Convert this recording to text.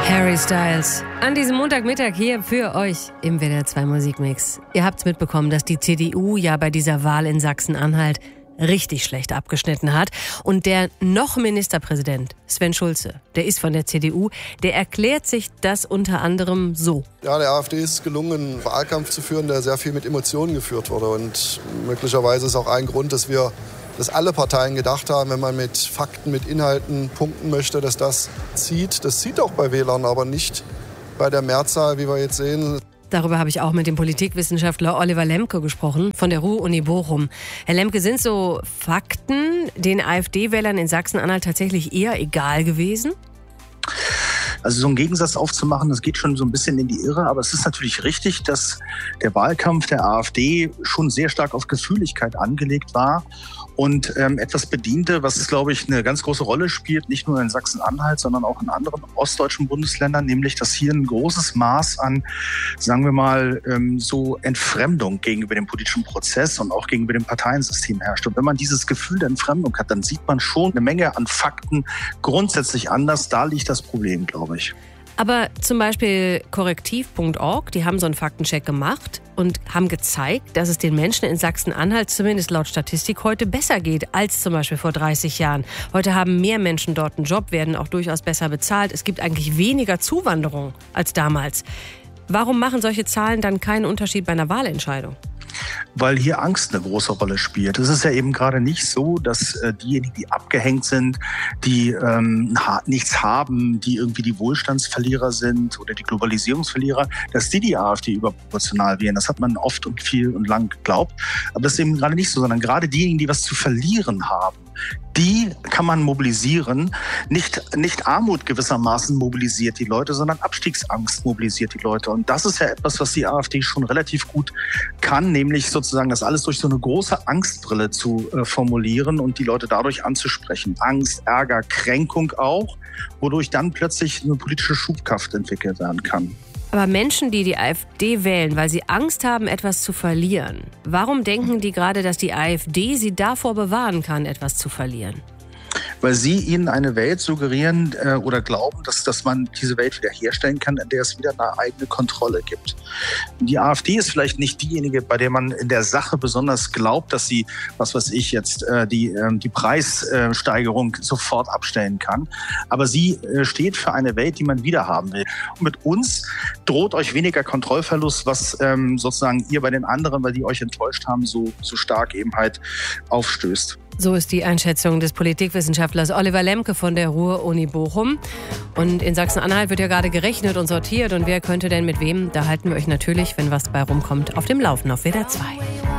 Harry Styles. An diesem Montagmittag hier für euch im WDR 2 Musikmix. Ihr habt's mitbekommen, dass die CDU ja bei dieser Wahl in Sachsen-Anhalt richtig schlecht abgeschnitten hat. Und der noch Ministerpräsident, Sven Schulze, der ist von der CDU, der erklärt sich das unter anderem so. Ja, der AfD ist gelungen, einen Wahlkampf zu führen, der sehr viel mit Emotionen geführt wurde. Und möglicherweise ist auch ein Grund, dass alle Parteien gedacht haben, wenn man mit Fakten, mit Inhalten punkten möchte, dass das zieht. Das zieht auch bei Wählern, aber nicht bei der Mehrzahl, wie wir jetzt sehen. Darüber habe ich auch mit dem Politikwissenschaftler Oliver Lemke gesprochen, von der Ruhr-Uni Bochum. Herr Lemke, sind so Fakten den AfD-Wählern in Sachsen-Anhalt tatsächlich eher egal gewesen? Also so einen Gegensatz aufzumachen, das geht schon so ein bisschen in die Irre. Aber es ist natürlich richtig, dass der Wahlkampf der AfD schon sehr stark auf Gefühligkeit angelegt war und etwas bediente, was, glaube ich, eine ganz große Rolle spielt, nicht nur in Sachsen-Anhalt, sondern auch in anderen ostdeutschen Bundesländern, nämlich, dass hier ein großes Maß an, sagen wir mal, so Entfremdung gegenüber dem politischen Prozess und auch gegenüber dem Parteiensystem herrscht. Und wenn man dieses Gefühl der Entfremdung hat, dann sieht man schon eine Menge an Fakten grundsätzlich anders. Da liegt das Problem, glaube ich. Aber zum Beispiel korrektiv.org, die haben so einen Faktencheck gemacht und haben gezeigt, dass es den Menschen in Sachsen-Anhalt zumindest laut Statistik heute besser geht als zum Beispiel vor 30 Jahren. Heute haben mehr Menschen dort einen Job, werden auch durchaus besser bezahlt. Es gibt eigentlich weniger Zuwanderung als damals. Warum machen solche Zahlen dann keinen Unterschied bei einer Wahlentscheidung? Weil hier Angst eine große Rolle spielt. Es ist ja eben gerade nicht so, dass diejenigen, die abgehängt sind, die nichts haben, die irgendwie die Wohlstandsverlierer sind oder die Globalisierungsverlierer, dass die AfD überproportional wählen. Das hat man oft und viel und lang geglaubt. Aber das ist eben gerade nicht so, sondern gerade diejenigen, die was zu verlieren haben, die kann man mobilisieren. Nicht Armut gewissermaßen mobilisiert die Leute, sondern Abstiegsangst mobilisiert die Leute. Und das ist ja etwas, was die AfD schon relativ gut kann, nämlich sozusagen das alles durch so eine große Angstbrille zu formulieren und die Leute dadurch anzusprechen. Angst, Ärger, Kränkung auch, wodurch dann plötzlich eine politische Schubkraft entwickelt werden kann. Aber Menschen, die die AfD wählen, weil sie Angst haben, etwas zu verlieren, warum denken die gerade, dass die AfD sie davor bewahren kann, etwas zu verlieren? Weil sie ihnen eine Welt suggerieren oder glauben, dass man diese Welt wiederherstellen kann, in der es wieder eine eigene Kontrolle gibt. Die AfD ist vielleicht nicht diejenige, bei der man in der Sache besonders glaubt, dass sie, die Preissteigerung sofort abstellen kann. Aber sie steht für eine Welt, die man wieder haben will. Und mit uns droht euch weniger Kontrollverlust, was sozusagen ihr bei den anderen, weil die euch enttäuscht haben, so stark eben halt aufstößt. So ist die Einschätzung des Politikwissenschaftlers Oliver Lemke von der Ruhr-Uni Bochum. Und in Sachsen-Anhalt wird ja gerade gerechnet und sortiert. Und wer könnte denn mit wem? Da halten wir euch natürlich, wenn was bei rumkommt, auf dem Laufen auf WDR 2.